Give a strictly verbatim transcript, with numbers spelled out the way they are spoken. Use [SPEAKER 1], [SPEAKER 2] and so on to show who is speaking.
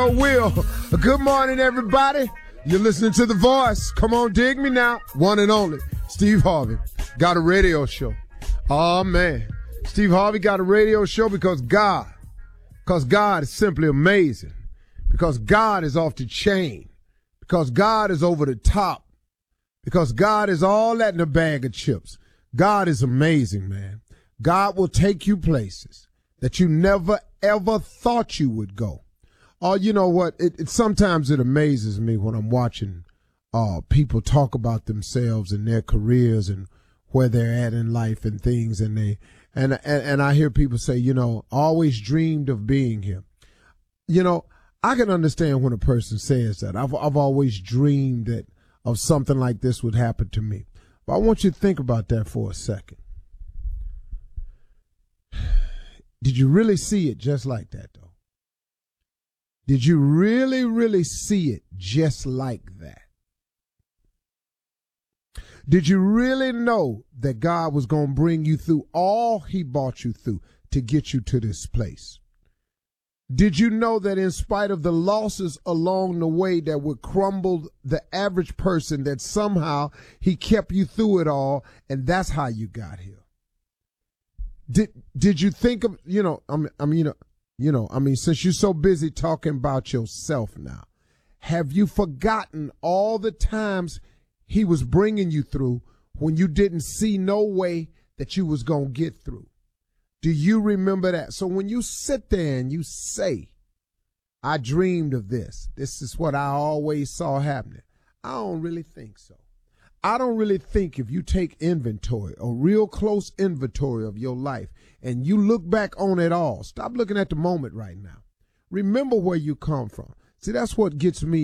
[SPEAKER 1] sure will. Good morning, everybody. You're listening to The Voice. Come on, dig me now. One and only, Steve Harvey, got a radio show. Oh, man. Steve Harvey got a radio show because God, because God is simply amazing, because God is off the chain, because God is over the top, because God is all that in a bag of chips. God is amazing, man. God will take you places that you never, ever thought you would go. Oh, you know what? It, it sometimes it amazes me when I'm watching uh, people talk about themselves and their careers and where they're at in life and things, and they and and, and I hear people say, you know, always dreamed of being here. You know, I can understand when a person says that. I've I've always dreamed that of something like this would happen to me. But I want you to think about that for a second. Did you really see it just like that, though? Did you really, really see it just like that? Did you really know that God was going to bring you through all he brought you through to get you to this place? Did you know that in spite of the losses along the way that would crumble the average person, that somehow he kept you through it all, and that's how you got here? Did did you think of, you know, I mean, I mean, you know, you know, I mean, since you're so busy talking about yourself now, have you forgotten all the times he was bringing you through when you didn't see no way that you was going to get through? Do you remember that? So when you sit there and you say, I dreamed of this, this is what I always saw happening, I don't really think so. I don't really think if you take inventory, a real close inventory of your life, and you look back on it all, stop looking at the moment right now. Remember where you come from. See, that's what gets me